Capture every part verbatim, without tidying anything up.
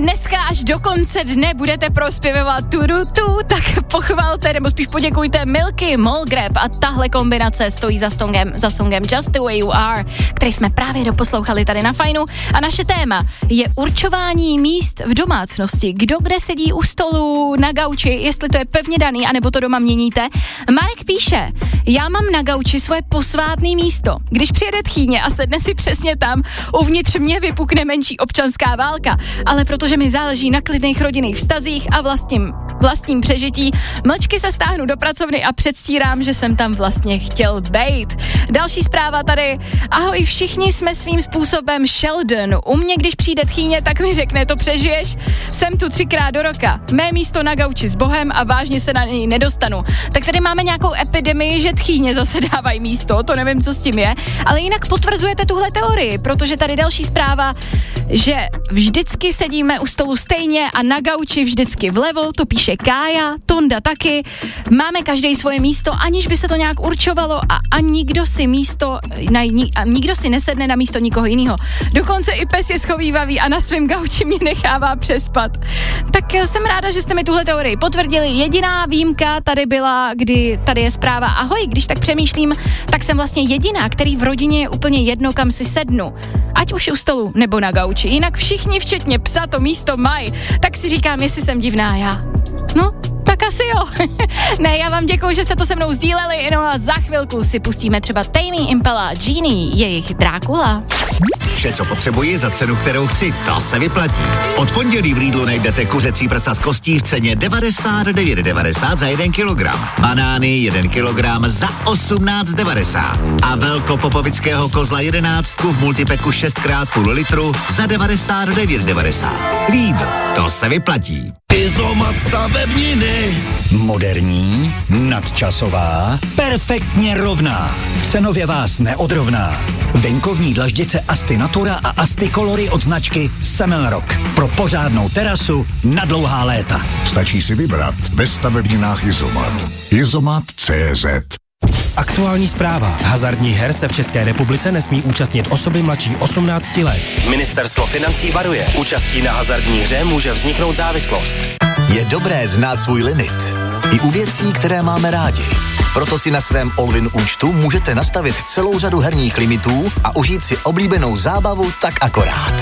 dneska až do konce dne budete prospěvovat turu tu, tak pochvalte, nebo spíš poděkujte Milky, Molgrab a tahle kombinace stojí za songem, za songem Just the Way You Are, který jsme právě doposlouchali tady na Fajnu. A naše téma je určování míst v domácnosti. Kdo kde sedí u stolu, na gauči, jestli to je pevně daný, anebo to doma měníte. Marek píše, já mám na gauči svoje posvátné místo. Když přijede tchýně a sedne si přesně tam, uvnitř mě vypukne menší občanská válka, ale protože mi záleží na klidných rodinných vztazích a vlastním, vlastním přežití, mlčky se stáhnu do pracovny a předstírám, že jsem tam vlastně chtěl bejt. Další zpráva tady. Ahoj, všichni jsme svým způsobem Sheldon. U mě, když přijde tchýně, tak mi řekne, to přežiješ? Jsem tu třikrát do roka. Mé místo na gauči s Bohem a vážně se na něj nedostanu. Tak tady máme nějakou epidemii, že tchýně zase dávají místo, to nevím, co s tím je, ale jinak potvrzujete tuhle teorii, protože tady další zpráva, že vždycky sedíme u stolu stejně a na gauči vždycky vlevo, to píše Kája, Tonda taky, máme každý svoje místo, aniž by se to nějak určovalo a, a nikdo si místo, na, a nikdo si nesedne na místo nikoho jiného. Dokonce i pes je schovývavý a na svém gauči mě nechává přespat. Tak jsem ráda, že jste mi tuhle teorii potvrdili. Jediná výjimka tady byla, kdy tady je zpráva, ahoj, když tak přemýšlím, tak jsem vlastně jediná, který v rodině je úplně jedno, kam si sednu. Ať už u stolu nebo na gauči. Jinak všichni, včetně psa, to místo mají. Tak si říkám, jestli jsem divná já. No, tak asi jo. Ne, já vám děkuju, že jste to se mnou sdíleli, no a za chvilku si pustíme třeba Tame Impala, Genie, jejich Drákula. Vše, co potřebuji za cenu, kterou chci, to se vyplatí. Od pondělí v Lidlu najdete kuřecí prsa z kostí v ceně devadesát devět devadesát za jeden kilogram. Banány jeden kilogram za osmnáct devadesát. A velkopopovického kozla jedenáctku v multipeku šest krát půl litru za devadesát devět devadesát. Lidl, to se vyplatí. Izomat stavebniny. Moderní, nadčasová, perfektně rovná. Cenově vás neodrovná. Venkovní dlaždice Asti Natura a Asti Colory od značky Semelrock. Pro pořádnou terasu na dlouhá léta. Stačí si vybrat ve stavebninách Izomat. Izomat tečka cé zet. Aktuální zpráva. Hazardních her se v České republice nesmí účastnit osoby mladší osmnácti let. Ministerstvo financí varuje. Účastí na hazardní hře může vzniknout závislost. Je dobré znát svůj limit. I u věcí, které máme rádi. Proto si na svém Allwin účtu můžete nastavit celou řadu herních limitů a užít si oblíbenou zábavu tak akorát.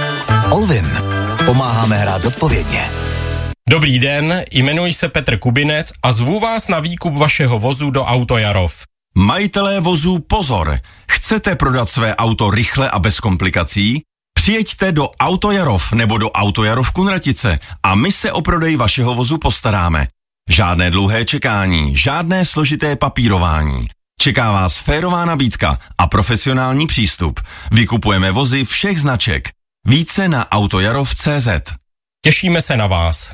Allwin. Pomáháme hrát zodpovědně. Dobrý den, jmenuji se Petr Kubinec a zvu vás na výkup vašeho vozu do Auto Jarov. Majitelé vozů pozor! Chcete prodat své auto rychle a bez komplikací? Přijeďte do Auto Jarov nebo do Auto Jarov Kunratice a my se o prodej vašeho vozu postaráme. Žádné dlouhé čekání, žádné složité papírování. Čeká vás férová nabídka a profesionální přístup. Vykupujeme vozy všech značek. Více na autojarov tečka cé zet. Těšíme se na vás.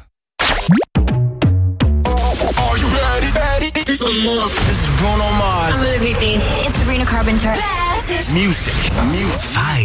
This is Bruno Mars. I'm Lil Peep. It's Sabrina Carpenter. Music. Music. Fajn.